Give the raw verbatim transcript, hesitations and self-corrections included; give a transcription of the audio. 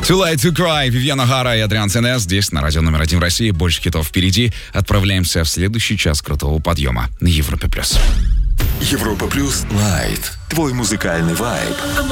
Too Late to Cry, Вивьен Охара и Адриан Сенес здесь на радио номер один в России. Больше хитов впереди. Отправляемся в следующий час крутого подъема на Европе+. Европа Плюс Лайт. Твой музыкальный вайб.